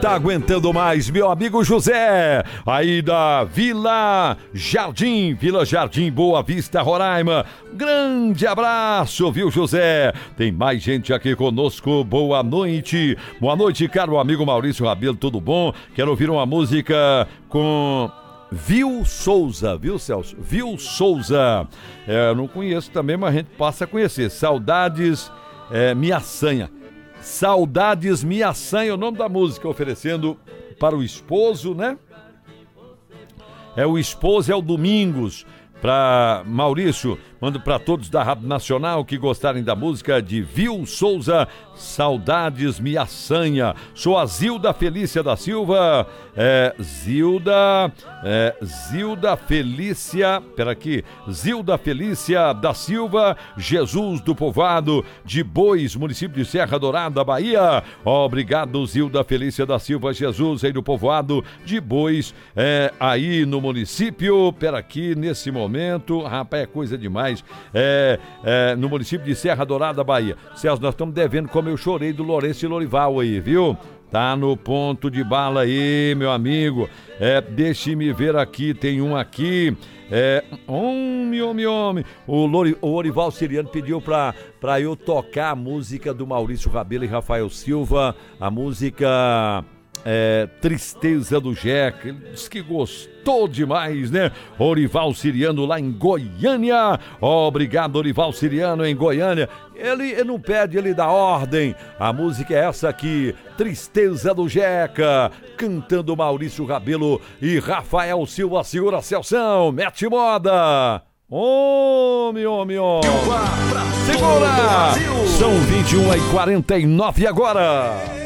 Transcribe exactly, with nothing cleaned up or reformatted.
Tá aguentando mais, meu amigo José, aí da Vila Jardim, Vila Jardim, Boa Vista, Roraima. Grande abraço, viu, José? Tem mais gente aqui conosco, boa noite. Boa noite, caro amigo Maurício Rabelo, tudo bom? Quero ouvir uma música com Vil Souza, viu, Celso? Vil Souza. É, eu não conheço também, mas a gente passa a conhecer. Saudades, é, Minha Sanha. Saudades Minha Sanha, o nome da música, oferecendo para o esposo, né? É o esposo, é o Domingos. Para Maurício, mando para todos da Rádio Nacional que gostarem da música de Vil Souza, Saudades Minha Sanha. Sou a Zilda Felícia da Silva, é, Zilda, é, Zilda Felícia, pera aqui, Zilda Felícia da Silva, Jesus do Povoado de Bois, município de Serra Dourada, Bahia. Obrigado, Zilda Felícia da Silva, Jesus aí do Povoado de Bois, é, aí no município, pera aqui, nesse momento. Momento, rapaz, é coisa demais. É, é, no município de Serra Dourada, Bahia. Celso, nós estamos devendo como eu chorei do Lourenço e Lorival aí, viu? Tá no ponto de bala aí, meu amigo. É, deixe-me ver aqui, tem um aqui. É, homem, homem, homem. O, Lori, o Orival Siriano pediu pra, pra eu tocar a música do Maurício Rabelo e Rafael Silva, a música... É, Tristeza do Jeca. Ele disse que gostou demais, né? Orival Siriano lá em Goiânia. Obrigado, Orival Siriano em Goiânia. Ele, ele não pede, ele dá ordem. A música é essa aqui, Tristeza do Jeca, cantando Maurício Rabelo e Rafael Silva. Segura, Celção, mete moda. Homem, homem, homem. Segura! São vinte e uma e quarenta e nove agora.